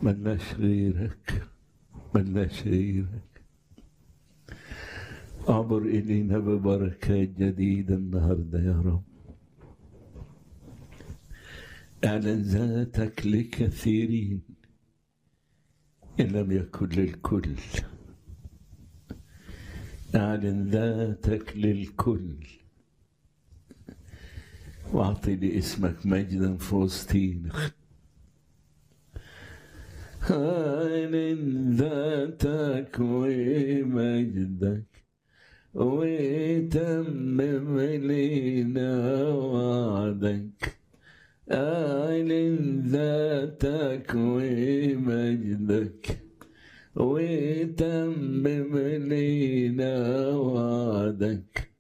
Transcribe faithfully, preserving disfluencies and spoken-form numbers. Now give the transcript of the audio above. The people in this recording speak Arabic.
ملناش غيرك، ملناش غيرك. اعبر إلينا ببركات جديدة النهاردة يا رب. اعلن ذاتك لكثيرين إن لم يكن للكل. اعلن ذاتك للكل واعطي لاسمك مجدا في وسطينا. اعلن ذاتك ومجدك وتمم لنا وعدك. اعلن ذاتك ومجدك وتمم لنا وعدك.